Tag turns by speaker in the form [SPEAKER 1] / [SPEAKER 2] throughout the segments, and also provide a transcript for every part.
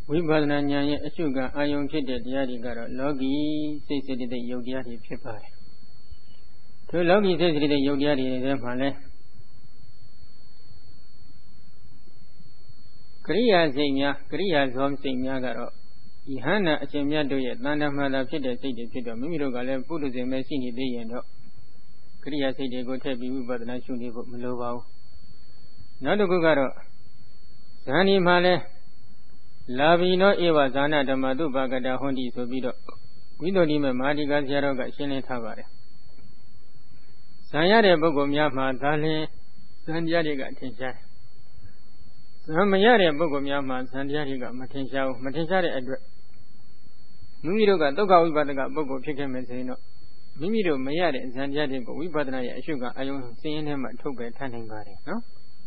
[SPEAKER 1] ဝိပဿနာဉာဏ်ရဲ့အရှုခံအာယုံဖြစ်တဲ့တရားတွေကတော့လောကီစိတ်စိတ္တိယုတ်တရားတွေဖြစ်ပါတယ်ဒီလောကီစိတ်စိတ္တိယုတ်တရားတွေထဲမှာလဲကရိယာစိတ်များကရိယာဇောစိတ်များကတော့ယဟန္တာအရှင်မြတ်တို့ရဲ့တဏ္ဍမာတာဖြစ်တဲ့စိတ်တွေဖြစ်တော့မိမိတို့ကလည်းပုထုဇဉ်ပဲရှိနေသေးရင်တော့ကရိယာစိတ်တွေကိုထည့်ပြီးဝိပဿနာရှုနေဖို့မလိုပါဘူးနောက်တစ်ခုကတော့ဇာတိမှာလဲလာဘီနောဧဝဇာနာဓမ္မတုပါကတာဟွန်တိဆိုပြီးတော့ဝိသုဒ္ဓိမေမဟာဒီကဆရာတော်ကရှင်းလင်းထားပါတယ်ဇာရတဲ့ပုဂ္ဂိုလ်များမှာဒါလင်းဇန်တရားတွေကထင်ရှားဇံမရတဲ့ပုဂ္ဂိုလ်များမှာဇန်တရားတွေကမထင်ရှားဘူးမထင်ရှားတဲ့အတွက်မိမိတို့ကဒုက္ခဝိပဿနာပုဂ္ဂိုလ်ဖြစ်ခဲ့မယ်ဆိုရင်တော့မိမိတို့မရတဲ့ဇန်တရားတွေကိုဝိပဿနာရဲ့အရှုခံအာယုံစင်းရင်းထဲမှာထုတ်ပယ်ထားနိုင်ပါတယ်နော်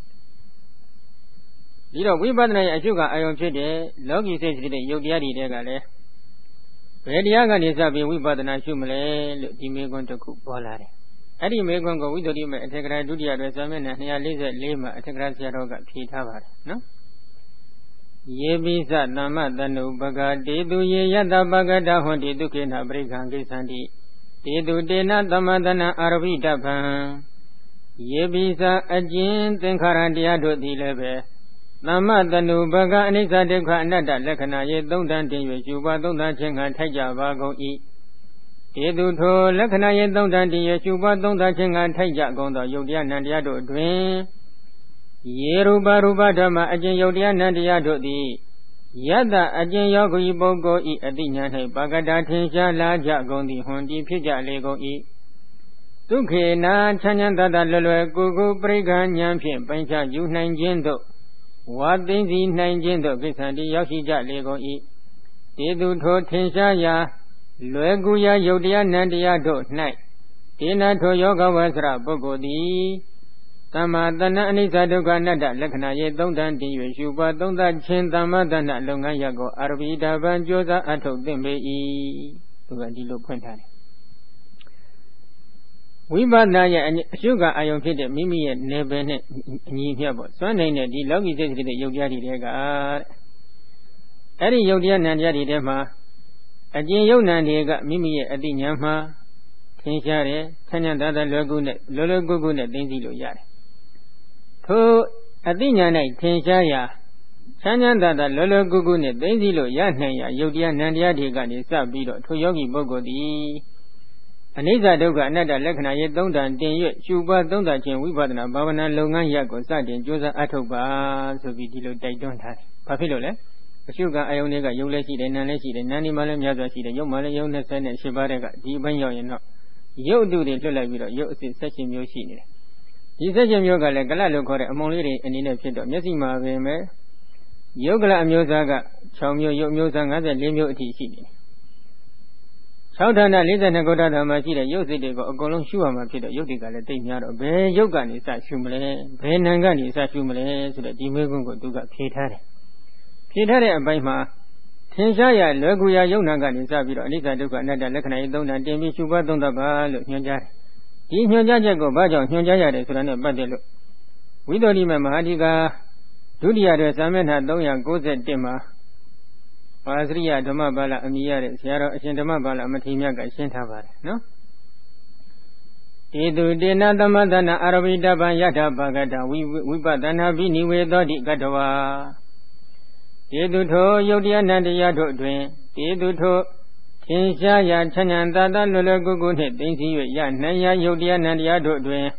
[SPEAKER 1] ဒီတော့ဝိပဿနာရဲ့အရှုခံအာယုံဖြစ်တဲ့လောကီစိတ်စိတ္တိယုတ်တရားတွေတဲကလည်းဘယ်တရားကနေစပြီးဝိပဿနာရှုမလဲလို့ဒီမေခွန်းတစ်ခုပေါ်လာတယ်အဲ့ဒီမေခွန်းကိုဝိသုဒ္ဓိမေအထေကရာဒုတိယတွဲစာမျက်နှာ244မှာအထေကရာဆရာတော်ကဖြေထားပါတယ်နော်ယေပိစသမ္မတနုပဂတေသူယေယတပဂတဟွန်တိဒုက္ခေနပရိက္ခံကိသန္တိတေသူတေနသမတနာအာရဘိတဗံယေပိစအကျဉ်သင်္ခါရတရားတို့သည်လည်းပဲသမ္မတနုပဂအနိစ္စဒုက္ခအနတ္တလက္ခဏာရေသုံးတန်တင်၍ယူပါသုံးတန်ခြင်းကထိုက်ကြပါကုန်၏တေသူထိုလက္ခဏာရေသုံးတန်တင်၍ယူပါသုံးတန်ခြင်းကထိုက်ကြကုန်သောယုတ်တရားနံတရားတို့တွင်ယေရူပရူပဓမ္မအကျဉ်ယုတ်တရားနံတရားတို့သည်ယတ္တအကျဉ်ယောဂီပုဂ္ဂိုလ်၏အတိညာ၌ပါကတာထင်ရှားလာကြကုန်သည်ဟွန်ဒီဖြစ်ကြလေကုန်၏ဒုက္ခေနာချမ်းချမ်းသာသာလွယ်လွယ်ကိုကိုပရိက္ခဉာဏ်ဖြင့်ပိုင်းခြားယူနိုင်ခြင်းတို့ဝါသိသိနိုင်ခြင်းတို့ကိစ္စတည်းရောက်ရှိကြလေကုန်၏တေသူထိုထင်ရှားရာလွယ်ကူရာယုတ်တရားနံတရားတို့၌ဒေနာထိုယောဂဝဆရပုဂ္ဂိုလ်သည်သမ္မာတဏ္ဍအနိစ္စဒုက္ခအနတ္တလက္ခဏာရေသုံးတန်တည်၍ရှုပါသုံးသခြင်းသမ္မာတဏ္ဍလုပ်ငန်းရပ်ကိုအာရဘိဓဗံကြိုးစားအထုတ်သင့်ပေ၏သူကဒီလိုဖွင့်ထားတယ်ဝိပဿနာရဲ့အရှုခံအာယုံဖြစ်တဲ့မိမိရဲ့နယ်ပယ်နဲ့အညီမျှပေါ့စွမ်းနိုင်တဲ့ဒီလောကီစိတ်စိတ္တိယုတ်တရားတွေတဲ့ကအဲ့ဒီယုတ်တရားနံတရားတွေထဲမှာအကျဉ်ယုတ်နံတွေကမိမိရဲ့အတိညာမှာထင်ရှားတယ်ချမ်းချမ်းသာသာလွယ်ကူနဲ့လွယ်လွယ်ကူကူနဲ့သိသိလို့ရတယ်ထိုအတိညာ၌ထင်ရှားရာချမ်းချမ်းသာသာလွယ်လွယ်ကူကူနဲ့သိသိလို့ရနိုင်ရာယုတ်တရားနံတရားတွေကနေစပြီးတော့ထိုယောဂီပုဂ္ဂိုလ်သည်အနိစ္စဒုက္ခအနတ္တလက္ခဏာရေသုံးတန်တင်၍ရှုပါသုံးတခြင်းဝိပဿနာဘာဝနာလုပ်ငန်းရပ်ကိုစတင်ကြိုးစားအထုတ်ပါဆိုပြီးဒီလိုတိုက်တွန်းထားတယ်။ဘာဖြစ်လို့လဲ။အရှုခံအာယုန်တွေကယုတ်လည်းရှိတယ်နာမ်လည်းရှိတယ်နာမ်ဒီမှာလည်းများစွာရှိတယ်ယုတ်မှာလည်းယုတ်28ပါးတဲ့ကဒီဘက်ရောက်ရင်တော့ယုတ်တုတွေလွတ်လိုက်ပြီးတော့ယုတ်အစစ်16မျိုးရှိနေတယ်။ဒီ16မျိုးကလည်းကလလို့ခေါ်တဲ့အမုံလေးတွေအနေနဲ့ဖြစ်တော့မျက်စိမှာပင်ပဲယုတ်ကလအမျိုးသားက6မျိုးယုတ်မျိုးသား54မျိုးအထိရှိနေတယ်6ဌာန42ခုဓာတ်မှာရှိတဲ့ရုပ်စိတ်တွေကိုအကုန်လုံးရှုရမှာဖြစ်တော့ရုပ်တွေကလည်းတိတ်များတော့ဘယ်ရုပ်ကနေစရှုမလဲဘယ်နာမ်ကနေစရှုမလဲဆိုတဲ့ဒီမေးခွန်းကိုသူကဖြေထားတယ်ဖြေထားတဲ့အပိုင်းမှာထင်ရှားရလွယ်ကူရာယုံနာကနေစပြီးတော့အနိစ္စဒုက္ခအနတ္တလက္ခဏာရေးသုံးတာတင်ပြီးရှုပါသုံးတတ်ပါလို့ညွှန်ကြားတယ်ဒီညွှန်ကြားချက်ကိုဘာကြောင့်ညွှန်ကြားရတယ်ဆိုတာနဲ့ပတ်သက်လို့ဝိသုဒ္ဓိမေမဟာဒီကာဒုတိယတွဲစာမျက်နှာ391မှာပါစရိယဓမ္မပါဠအမိရတဲ့ဆရာတော်အရှင်ဓမ္မပါဠအမထေရမြတ်ကရှင်းထားပါတယ်နော်ဧတုတေနသမသနာအာရဘိတဗံယထာပဂတဝိပဿနာဘိနိဝေသောတိကတဝါဧတုထိုယုတ်တရားနံတရားတို့တွင်ဧတုထိုထင်ရှားရာချမ်းချမ်းသာသာလွယ်လွယ်ကူကူနှင့်သိသိ၍ရနိုင်ရာယုတ်တရားနံတရားတို့တွင်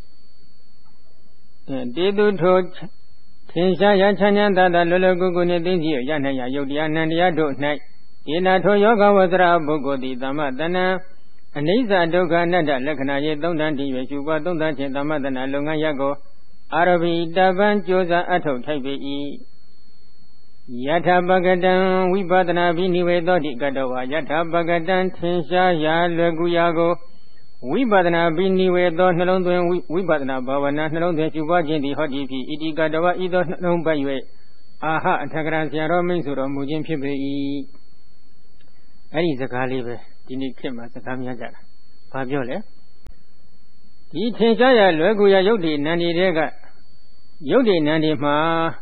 [SPEAKER 1] ဧတုထိုထင်ရှားရာချမ်းချမ်းသာသာလွယ်လွယ်ကူကူနှင့်သိသိရနိုင်ရာယုတ်တရားနံတရားတို့၌ဒေနာထိုယောဂဝဆရာပုဂ္ဂိုလ်သည်သမ္မတဏ္ဍအနိစ္စဒုက္ခအနတ္တလက္ခဏာရေသုံးတန်တည်၍ရှုပါသုံးတန်ခြင်းသမ္မတဏ္ဍလုပ်ငန်းရပ်ကိုအာရဘိတဗံကြိုးစားအထုတ်ထိုက်ပေ၏ယထာပဂတံဝိပဿနာဘိနိဝေသောတိကတဝါယထာပဂတံထင်ရှားရာလွယ်ကူရာကိုဝိပဿနာဘိနိဝေသောနှလုံးသွင်းဝိပဿနာဘာဝနာနှလုံးသွင်းရှုပွားခြင်းသည်ဟောတိဖြစ်ဣတိကတဝဤသောနှလုံးပတ်၍အာဟအထကရာဆရာတော်မိန့်ဆိုတော်မူခြင်းဖြစ်ပေ၏အဲ့ဒီစကားလေးပဲဒီနေ့ခေတ်မှာစကားများကြတာဘာပြောလဲဒီထင်ရှားရလွယ်ကူရာယုတ်တိနန္ဒီတွေကယုတ်တိနန္ဒီမှာ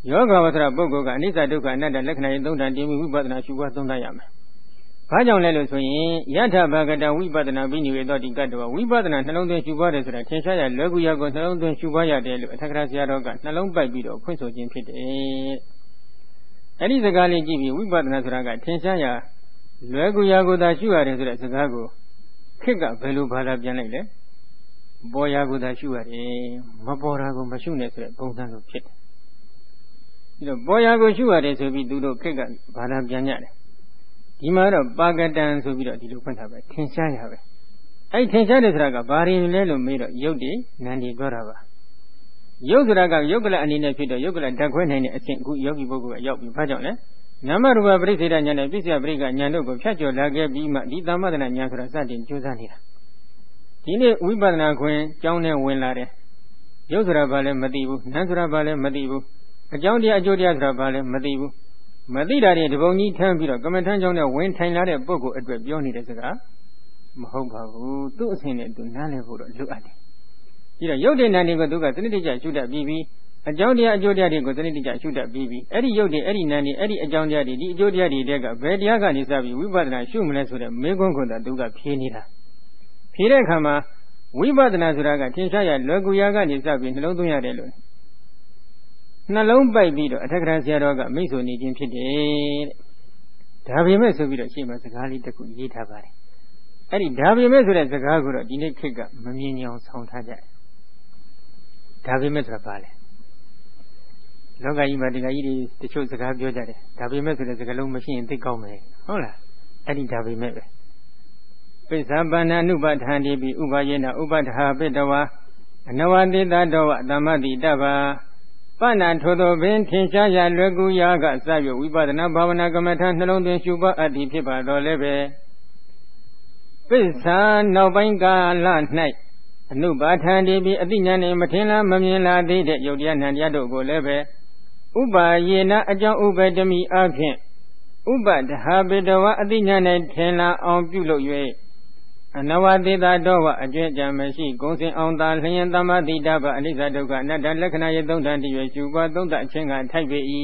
[SPEAKER 1] ယောဂဝဆရာပုဂ္ဂိုလ်ကအနိစ္စဒုက္ခအနတ္တလက္ခဏာရေးသုံးဌာန်တင်ပြီးဝိပဿနာရှုပွားသုံးသပ်ရမယ်။ဘာကြောင့်လဲလို့ဆိုရင်ယထဘာဂတဝိပဿနာဘိနိဝေသောတိကတ္တဝဝိပဿနာနှလုံးသွင်းရှုပွားတယ်ဆိုတာထင်ရှားရလွယ်ကူရကိုနှလုံးသွင်းရှုပွားရတယ်လို့အထက်ကရာဆရာတော်ကနှလုံးပိုက်ပြီးတော့ဖွင့်ဆိုခြင်းဖြစ်တယ်။အဲဒီစကားလေးကြည့်ပြီးဝိပဿနာဆိုတာကထင်ရှားရလွယ်ကူရကိုသာရှုရတယ်ဆိုတဲ့စကားကိုခေတ်ကဘယ်လိုဘာသာပြန်လိုက်လဲ။ပေါ်ရာကိုသာရှုရတယ်မပေါ်တာကိုမရှုနဲ့ဆိုတဲ့ပုံစံလိုဖြစ်တယ်။ဒီတော့ပေါ်ရာကိုရှုရတယ်ဆိုပြီးသူတို့ခေတ်ကဘာသာပြန်ကြတယ်ဒီမှာတော့ပါကတံဆိုပြီးတော့ဒီလိုဖွင့်ထားပဲထင်ရှားရပဲအဲ့ထင်ရှားတယ်ဆိုတာကဘာတွေလဲလို့မေးတော့ယုတ်တွေနံတွေပြောတာပါယုတ်ဆိုတာကယုတ်ကလအနေနဲ့ဖြစ်တော့ယုတ်ကလဓာတ်ခွဲနိုင်တဲ့အဆင့်အခုယောဂီပုဂ္ဂိုလ်ကရောက်ပြီဘာကြောင့်လဲနာမရူပပရိစ္ဆေဒဉာဏ်နဲ့ပြစ္ဆယပရိက္ခဉာဏ်တို့ကိုဖြတ်ကျော်လာခဲ့ပြီးမှဒီသမ္မဒနာဉာဏ်ဆိုတာစတင်ကြိုးစားနေတာဒီနေ့ဝိပဿနာခွင်ကျောင်းထဲဝင်လာတယ်ယုတ်ဆိုတာဘာလဲမသိဘူးနံဆိုတာဘာလဲမသိဘူးအကြောင်းတရားအကျိုးတရားဆိုတာဘာလဲမသိဘူးမသိတာတွေတပုံကြီးထမ်းပြီးတော့ကမ္မထမ်းကျောင်းနဲ့ဝင်ထိုင်လာတဲ့ပုဂ္ဂိုလ်အတွက်ပြောနေတဲ့စကားမဟုတ်ပါဘူးသူ့အစဉ်နဲ့သူနားလည်ဖို့တော့လိုအပ်တယ်ဒီတော့ယုတ်တဲ့နာတွေကိုသူကသတိတကျရှုတတ်ပြီးအကြောင်းတရားအကျိုးတရားတွေကိုသတိတကျရှုတတ်ပြီးအဲ့ဒီယုတ်တွေအဲ့ဒီနာတွေအဲ့ဒီအကြောင်းတရားတွေဒီအကျိုးတရားတွေတဲ့ကဘယ်တရားကနေစပြီးဝိပဿနာရှုမလဲဆိုတဲ့မေးခွန်းကိုသာသူကဖြေနေတာဖြေတဲ့အခါမှာဝိပဿနာဆိုတာကထင်ရှားရလွယ်ကူရာကနေစပြီးနှလုံးသွင်းရတယ်လို့နှလုံးပိုက်ပြီးတော့အထက်ကရာဆရာတော်ကမိတ်ဆွေနေခြင်းဖြစ်တယ်တဲ့ဒါပေမဲ့ဆိုပြီးတော့ရှေ့မှာစကားလေးတစ်ခုရေးထားပါတယ်အဲ့ဒီဒါပေမဲ့ဆိုတဲ့စကားကိုတော့ဒီနေ့ခေတ်ကမမြင်ကြအောင်ဆောင်းထားကြတယ်ဒါပေမဲ့ဆိုတာဘာလဲလောကကြီးမှာတရားကြီးတွေတချို့စကားပြောကြတယ်ဒါပေမဲ့ဆိုတဲ့စကားလုံးမရှိရင်သိကောင်းမယ်ဟုတ်လားအဲ့ဒီဒါပေမဲ့ပဲပိဿပန္နနုပဋ္ဌာန်တိပိဥပယေနဥပဋ္ဌာပိတဝါအနဝတိတတောဝသမ္မတိတဗ္ဗာပဏ္ဏထိုသောပင်ထင်ရှားရလွယ်ကူရာကစ၍ဝိပဿနာဘာဝနာကမ္မထာနှလုံးသွင်းရှုပွားအပ်သည်ဖြစ်ပါတော်လည်းပဲပိဿာနောက်ပိုင်းကာလ၌အနုပါထံတိပြီးအတိညာနှင့်မထင်လားမမြင်လားသေးတဲ့ယုတ်တရားနံတရားတို့ကိုလည်းပဲဥပါယေနအကြောင်းဥပတမိအဖြင့်ဥပဒဟာပေတဝအတိညာနှင့်ထင်လားအောင်ပြုလုပ်၍အနဝတိတာတော်ဝအကျွင့်ကြံမရှိဂုံစင်အောင်သာလျင်သမ္မာတိတပအနိစ္စဒုက္ခအနတ္တလက္ခဏာရဲ့သုံးဌာန်တည်း၍ရှုပွားသုံးသပ်အချင်းကထိုက်ပေ၏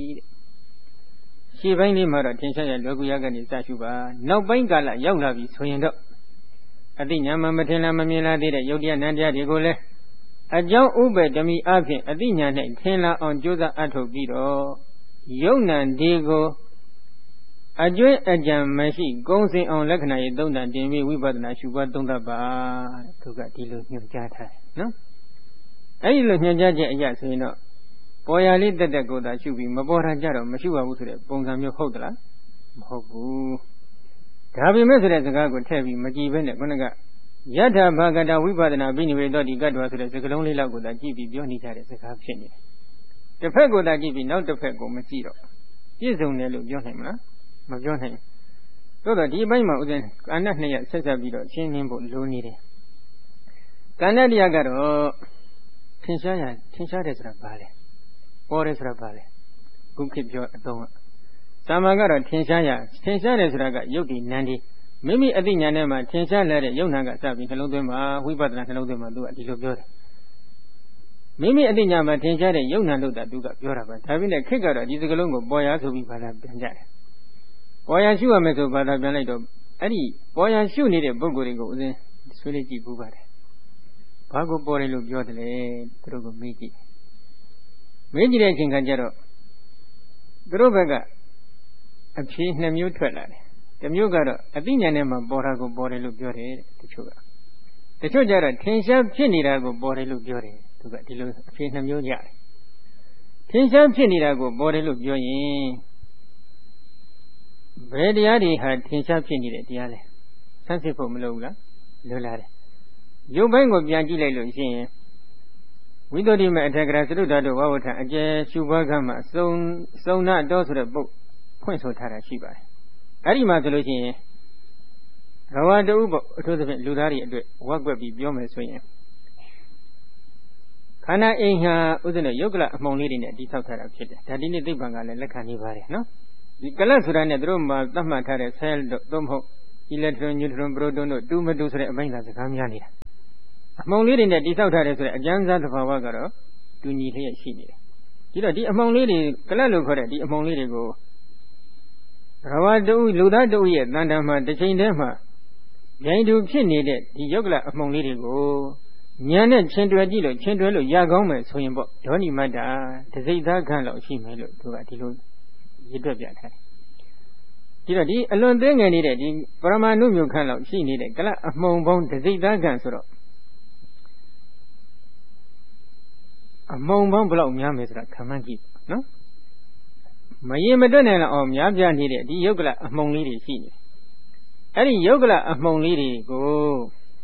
[SPEAKER 1] ရှေ့ပိုင်းလေးမှာတော့ထင်ရှားရလွယ်ကူရကနေစရှုပါနောက်ပိုင်းကာလရောက်လာပြီဆိုရင်တော့အတိညာမထင်လားမမြင်လားသေးတဲ့ယုတ်တရားနံတရားတွေကိုလည်းအကြောင်းဥပ္ပတမိအဖြင့်အတိညာ၌ထင်လာအောင်ကြိုးစားအထုတ်ပြီးတော့ယုတ်နံဒီကိုအကျွင့်အကြံမရှိကုံစင်အောင်လက္ခဏာရေးသုံးဌာန်တင်ပြီးဝိပဿနာရှုပွားသုံးသပ်ပါသူကဒီလိုညွှန်ကြားထားတယ်နော်အဲဒီလိုညွှန်ကြားချက်အရဆိုရင်တော့ပေါ်ရလေးတက်တက်ကိုသာရှုပြီးမပေါ်တာကြတော့မရှုပါဘူးဆိုတဲ့ပုံစံမျိုးဟုတ်သလားမဟုတ်ဘူးဒါပေမဲ့ဆိုတဲ့စကားကိုထည့်ပြီးမကြည့်ဘဲနဲ့ခုနကယထဘာဂတဝိပဿနာဘိနိဝေသောတိကတ္တဝဆိုတဲ့စကားလုံးလေးလောက်ကိုသာကြည့်ပြီးပြောနေကြတဲ့စကားဖြစ်နေတယ်တစ်ဖက်ကိုသာကြည့်ပြီးနောက်တစ်ဖက်ကိုမကြည့်တော့ပြည့်စုံတယ်လို့ပြောနိုင်မလားမပြောနိုင်သို့တော့ဒီအပိုင်းမှာဥစဉ်ကာဏနှစ်ရဆက်ဆက်ပြီးတော့ရှင်းလင်းဖို့လိုနေတယ်ကာဏတရားကတော့ထင်ရှားတယ်ဆိုတာဘာလဲပေါ်တယ်ဆိုတာဘာလဲခုခေတ်ပြောအသုံးကသာမန်ကတော့ထင်ရှားတယ်ဆိုတာကယုတ်ဒီနံဒီမိမိအသိဉာဏ်နဲ့မှထင်ရှားလာတဲ့ယုတ်နံကစပြီးနှလုံးသွင်းမှာဝိပဿနာနှလုံးသွင်းမှာသူကဒီလိုပြောတယ်မိမိအသိဉာဏ်မှာထင်ရှားတဲ့ယုတ်နံလို့သူကပြောတာပါဒါပေမဲ့ခေတ်ကတော့ဒီစကားလုံးကိုပေါ်ရဆိုပြီးဘာသာပြန်ကြတယ်ပေါ်ရရှုရမယ်ဆိုဘာသာပြန်လိုက်တော့အဲ့ဒီပေါ်ရရှုနေတဲ့ပုဂ္ဂိုလ်တွေကိုဥစဉ်ဆွေးနွေးကြည့်ပူပါတယ်ဘာကိုပေါ်တယ်လို့ပြောတယ်လဲသူတို့ကမေးကြည့်တဲ့အချိန်ခါကျတော့သူတို့ဘက်ကအဖြေနှစ်မျိုးထွက်လာတယ်တစ်မျိုးကတော့အသိဉာဏ်နဲ့မှပေါ်တာကိုပေါ်တယ်လို့ပြောတယ်တချို့ကျတော့ထင်ရှားဖြစ်နေတာကိုပေါ်တယ်လို့ပြောတယ်သူကဒီလိုအဖြေနှစ်မျိုးရတယ်ထင်ရှားဖြစ်နေတာကိုပေါ်တယ်လို့ပြောရင်ဘယ်တရားတွေဟာထင်ရှားဖြစ်နေတဲ့တရားလဲဆန်းစစ်ဖို့မလိုဘူးလားလွယ်လာတယ်ရုပ်ပိုင်းကိုပြန်ကြည့်လိုက်လို့ရှိရင်ဝိသုဒ္ဓိမေအထက်ကရာသရုဒ္ဓတို့ဝဝထအကျယ်ရှုပွားကမှာစုံနာတော်ဆိုတဲ့ပုတ်ဖွင့်ဆိုထားတာရှိပါတယ်အဲ့ဒီမှာဆိုလို့ရှိရင်ရဝတဥပေါ့အထူးသဖြင့်လူသားတွေအတွက်ဝက်ွက်ပြီးပြောမယ်ဆိုရင်ခန္ဓာအိမ်ဟာဥဒ္ဒနဲ့ယုတ်ကလအမှုံလေးတွေနဲ့တိဆောက်ထားတာဖြစ်တယ်ဒါဒီနေ့သိပ္ပံကလည်းလက်ခံနေပါတယ်နော်ဒီကလတ်ဆိုတာနဲ့တို့မှာသတ်မှတ်ထားတဲ့ cell တို့သို့မဟုတ် electron neutron proton တို့တူမတူဆိုတဲ့အပိုင်းသာစကားများနေတာအမှုံလေးတွေနဲ့တိဆောက်ထားတယ်ဆိုတဲ့အကျဉ်းစားသဘာဝကတော့တူညီလျက်ရှိနေတယ်ဒီတော့ဒီအမှုံလေးတွေကလတ်လို့ခေါ်တဲ့ဒီအမှုံလေးတွေကိုရဝတူလူသားတူရဲ့တန်တမ်းမှာတစ်ချိန်တည်းမှာဉာဏ်တူဖြစ်နေတဲ့ဒီယုတ်ကလအမှုံလေးတွေကိုဉာဏ်နဲ့ချင်းတွယ်ကြည့်လို့ချင်းတွယ်လို့ရကောင်းမယ်ဆိုရင်ပေါ့ဒေါနိမတ္တာတစိတ်သားခန့်လောက်ရှိမယ်လို့သူကဒီလိုရည်တွက်ပြထားတယ်ဒီတော့ဒီအလွန်သေးငယ်နေတဲ့ဒီပရမဏုမြုခန့်လောက်ရှိနေတဲ့ကလအမှုံပေါင်းတစိတ်သားခန့်ဆိုတော့အမုံပေါင်းဘယ်လောက်များမယ်ဆိုတာခံမှန်းကြည့်နော်မရင်မတွက်နိုင်လောက်အောင်များပြားနေတဲ့ဒီယုတ်ကလအမုံလေးတွေရှိနေအဲ့ဒီယုတ်ကလအမုံလေးတွေကို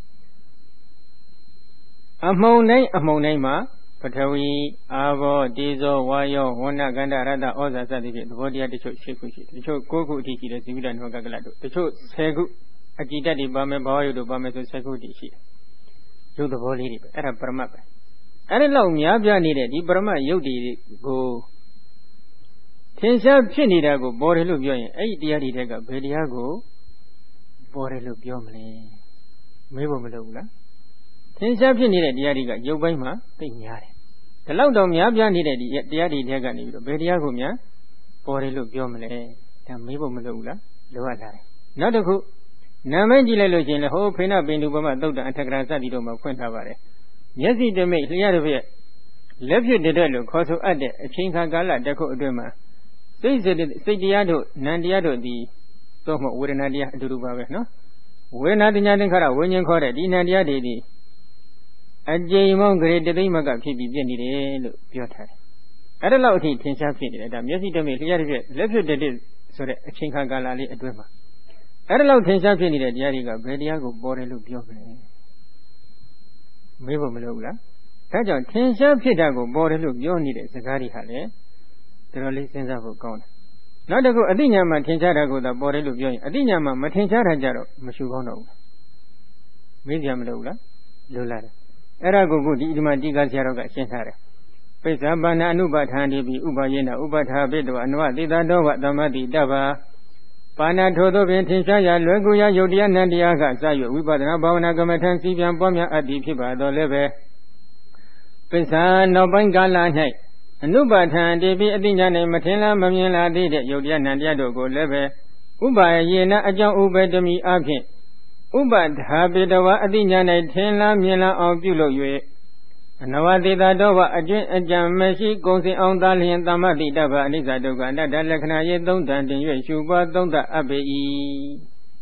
[SPEAKER 1] အမုံတိုင်းမှာပထဝီအာဘောတေဇောဝါယောဝဏကန္ဓရတ္တဩဇာစသည်ဖြင့်သဘောတရားတချို့၈ခုရှိတယ်တချို့9ခုအထိရှိတယ်ဇိဝိတနုကကလတို့တချို့10ခုအကြည်တက်တွေပါမယ်ဘာဝယုတ်တို့ပါမယ်ဆို10ခုတည်းရှိတယ်ရုပ်သဘောလေးတွေပဲအဲ့ဒါပရမတ်ပဲအဲ့ဒီလောက်များပြားနေတဲ့ဒီပရမတ်ယုတ်တွေကိုထင်ရှားဖြစ်နေတာကိုပေါ်တယ်လို့ပြောရင်အဲ့ဒီတရားတွေတက်ကဘယ်တရားကိုပေါ်တယ်လို့ပြောမလဲမေးဖို့မလိုဘူးလားထင်ရှားဖြစ်နေတဲ့တရားတွေကယုတ်ပိုင်းမှာသိများတယ်ဒီလောက်တော့များပြားနေတဲ့ဒီတရားတွေတက်ကနေပြီးတော့ဘယ်တရားကိုများပေါ်တယ်လို့ပြောမလဲဒါမေးဖို့မလိုဘူးလားလိုအပ်လာတယ်နောက်တစ်ခုနာမည်ကြည့်လိုက်လို့ရှိရင်လည်းဟိုဖိနပိန္ဒုပမသုတ်တံအထက်ကရာစသည်တို့မှာဖွင့်ထားပါတယ်မျက်စိတမိတ်လျှက်တစ်ပြက်လက်ဖြစ်တဲ့လို့ခေါ်ဆိုအပ်တဲ့အချိန်ခါကာလတစ်ခုအတွင်းမှာစိတ်တရားတို့နံတရားတို့ဒီသို့မဟုတ်ဝေဒနာတရားအတူတူပါပဲနော်ဝေဒနာတညာသင်္ခါရဝိညာဉ်ခေါ်တဲ့ဒီနံတရားတွေဒီအကျိန်မောင်းဂရေတသိမ့်မကဖြစ်ပြီးပြည့်နေတယ်လို့ပြောထားတယ်အဲ့ဒါလောက်အထိထင်ရှားဖြစ်နေတယ်ဒါမျက်စိတမိတ်လျှက်တစ်ပြက်လက်ဖြစ်တဲ့ဆိုတဲ့အချိန်ခါကာလလေးအတွင်းမှာအဲ့ဒါလောက်ထင်ရှားဖြစ်နေတဲ့တရားတွေကဘယ်တရားကိုပေါ်တယ်လို့ပြောမလဲမေးဖို့မလိုဘူးလားဒါကြောင့်ထင်ရှားဖြစ်တာကိုပေါ်တယ်လို့ပြောနေတဲ့စကားတွေဟာလည်းတော်တော်လေးစဉ်းစားဖို့ကောင်းတယ်နောက်တစ်ခုအသိဉာဏ်မှာထင်ရှားတာကိုသာပေါ်တယ်လို့ပြောရင်အသိဉာဏ်မှာမထင်ရှားတာကြတော့မရှိကောင်းတော့ဘူးမေးကြမလို့ဘူးလားလိုလားတယ်အဲ့ဒါကိုဒီမှာတိကဆရာတော်ကရှင်းထားတယ်ပိဿပါဏအနုပါထံဒီပိဥပါယေနဥပထာပိတဝအနဝတိတတော်ဝသမတိတဗ္ဗပါဏထိုသောပင်ထင်ရှားရာလွယ်ကူရာယုတ်တရားနံတရားကစ၍ဝိပဿနာဘာဝနာကမ္မထံစီပြန်ပွားများအပ်သည်ဖြစ်ပါတော်လည်းပဲပိဿနောက်ပိုင်းကာလ၌အနုပါထံတိပိအတိညာ၌မထင်လားမမြင်လားသေးတဲ့ယုတ်တရားနံတရားတို့ကိုလည်းပဲဥပါယေနအကြောင်းဥပတမိအဖြစ်ဥပဒါပိတဝအတိညာ၌ထင်လားမြင်လားအောင်ပြုလုပ်၍အနဝတိတတော်ဝအကျွင့်အကြံမရှိကုံစင်အောင်သာလျင်သမ္မတိတဗ္ဗအနိစ္စဒုက္ခအနတ္တလက္ခဏာရေသုံးတန်တင်၍ရှုပွားသုံးသပ်အပ်ပေ၏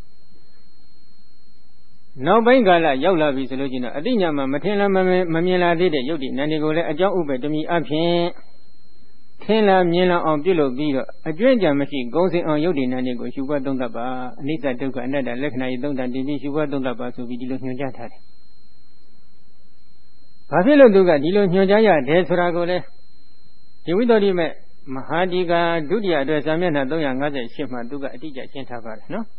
[SPEAKER 1] နောက်ပိုင်းကာလရောက်လာပြီဆိုလို့ရှိရင်အတိညာမှာမထင်လားမမြင်လားသေးတဲ့ယုတ်တိနန္ဒီကိုလည်းအကြောင်းဥပတမိအဖြစ်ထင်လားမြင်လားအောင်ပြုလုပ်ပြီးတော့အကျွင့်အကြံမရှိကုံစင်အောင်ယုတ်တိနန္ဒီကိုရှုပွားသုံးသပ်ပါအနိစ္စဒုက္ခအနတ္တလက္ခဏာရေသုံးတန်တင်ပြီးရှုပွားသုံးသပ်ပါဆိုပြီးဒီလိုညွှန်ကြားထားတယ်ဘာဖြစ်လို့သူကဒီလိုညွှန်ကြားရတယ်ဆိုတာကိုလေဒီဝိတ္တိမဲ့မဟာဒီကာဒုတိယအတွက်စာမျက်နှာ358မှာသူကအတိအကျရှင်းထားပါတယ်နော်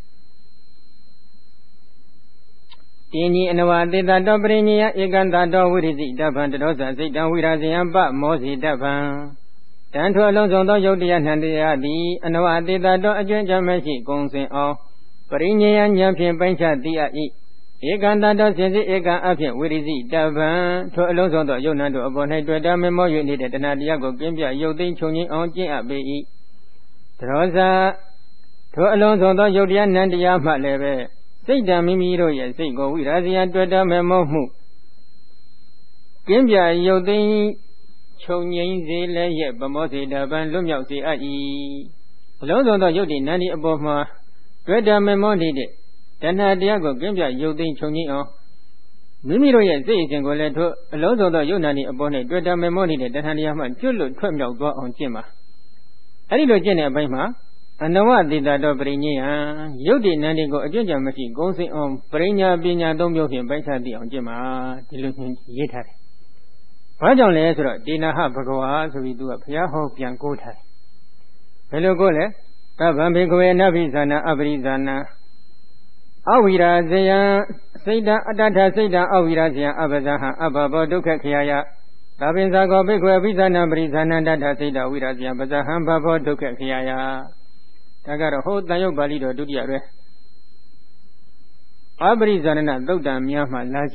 [SPEAKER 1] တင်းကြီးအနဝတေတတောပရိညယဧကန္တတောဝိရိစိတဗ္ဗံတရောဇစိတ်တံဝိရာဇယံပမောဇိတဗ္ဗံတန်ထွအလုံးစုံသောယုတ်တရားနှံတရားသည်အနဝတေတတောအကျွမ်းကြမရှိကုံစင်အောင်ပရိညယဉာဏ်ဖြင့်ပိုင်းခြားသိအပ်၏ဧကန္တတောစင်စစ်ဧကံအဖြစ်ဝိရိစိတဗ္ဗံထိုအလုံးစုံသောယုတ်နှံတို့အပေါ်၌တွေ့တာမေမော၍နေတဲ့တဏှာတရားကိုကင်းပြယုတ်သိမ်းချုပ်ငြိမ်းအောင်ကျင့်အပ်ပေ၏တရောဇထိုအလုံးစုံသောယုတ်တရားနှံတရားမှလည်းပဲစိတ်တံမိမိတို့ရဲ့စိတ်ကိုဝိရာဇယံတွေ့တာမေမောမှုကင်းပြယုတ်သိမ်းချုပ်ငြိမ်းစေလည်းရဲ့ဗမောစေတဗံလွတ်မြောက်စေအပ်၏အလုံးစုံသောယုတ်တိနန္ဒီအပေါ်မှာတွေ့တာမေမောနေတဲ့တဏှာတရားကိုကင်းပြယုတ်သိမ်းချုပ်ငြိမ်းအောင်မိမိတို့ရဲ့စိတ်အစဉ်ကိုလည်းထိုအလုံးစုံသောယုတ်နန္ဒီအပေါ်၌တွေ့တာမေမောနေတဲ့တဏှာတရားမှကျွတ်လွတ်ထွက်မြောက်သွားအောင်ကျင့်ပါအဲ့ဒီလိုကျင့်တဲ့အပိုင်းမှာအနဝတိတတောပရိညယံယုတ်တိနန္ဒီကိုအကျွင့်ကြံမရှိကုံစင်အောင်ပရိညာပညာသုံးမျိုးဖြင့်ပိုင်းခြားသိအောင်ကျင့်ပါဒီလိုရေးထားတယ်။ဘာကြောင့်လဲဆိုတော့ဒေနာဟဘဂဝါဆိုပြီးသူကဘုရားဟောပြန်ကိုးထားတယ်။ဘယ်လိုကိုးလဲသဗ္ဗံဘေကဝေနဗ္ဗိဇာနာအပရိဇာနာအဝိရာဇယံစိတ်တံအတ္တထစိတ်တံအဝိရာဇယံအပဇာဟံအဘဘောဒုက္ခခယယသဗ္ဗင်္ဇာကောဘေကဝေအပိဇာနာပရိဇာနာတတ္ထစိတ်တဝိရာဇယံပဇာဟံဘဘောဒုက္ခခယယဒါကတော့ဟိုတန်ရုပ်ပါဠိတော်ဒုတိယရဲအပရိဇာနသုတ်တံများမှလာ